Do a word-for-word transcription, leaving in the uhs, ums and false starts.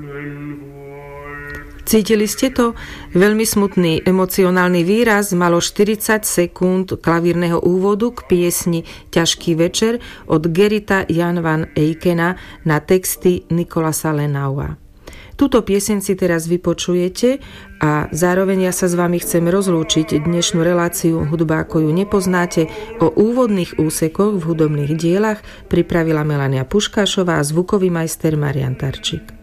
Cítili ste to? Veľmi smutný, emocionálny výraz malo štyridsať sekúnd klavírneho úvodu k piesni Ťažký večer od Gerrita Jan van Eykena na texty Nicolasa Lenaua. Túto pieseň si teraz vypočujete a zároveň ja sa s vami chcem rozlúčiť. Dnešnú reláciu Hudba ako ju nepoznáte o úvodných úsekoch v hudobných dielach pripravila Melania Puškášová a zvukový majster Marian Tarčík.